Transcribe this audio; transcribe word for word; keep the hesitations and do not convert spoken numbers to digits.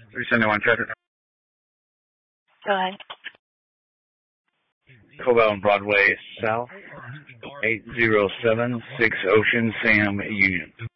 three seventy-one traffic. Go ahead. Cobell and Broadway South, eight zero seven six Ocean, Sam Union.